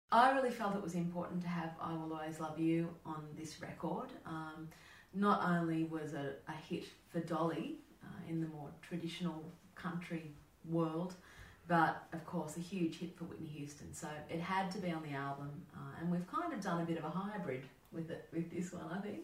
I really felt it was important to have I Will Always Love You on this record. Not only was it a hit for Dolly in the more traditional country world, but of course a huge hit for Whitney Houston. So it had to be on the album, and we've kind of done a bit of a hybrid with this one, I think.